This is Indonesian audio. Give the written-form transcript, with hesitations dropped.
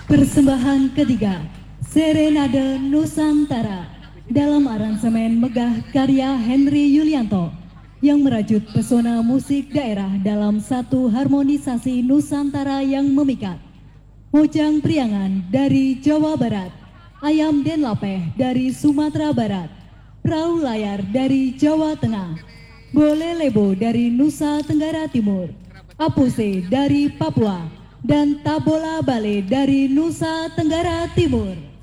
Persembahan ketiga, Serenade Nusantara dalam aransemen megah karya Henry Yulianto yang merajut pesona musik daerah dalam satu harmonisasi Nusantara yang memikat. Mojang Priangan dari Jawa Barat, Ayam Denlapeh dari Sumatera Barat, Perahu Layar dari Jawa Tengah, Bole Lebo dari Nusa Tenggara Timur, Apuse dari Papua, dan Tabola Bale dari Nusa Tenggara Timur.